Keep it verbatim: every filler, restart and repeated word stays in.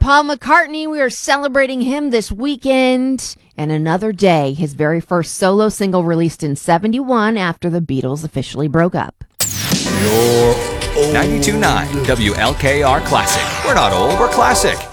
Paul McCartney. We are celebrating him this weekend. And Another Day, his very first solo single released in seventy-one after the Beatles officially broke up. ninety-two point nine W L K R Classic. We're not old, we're classic.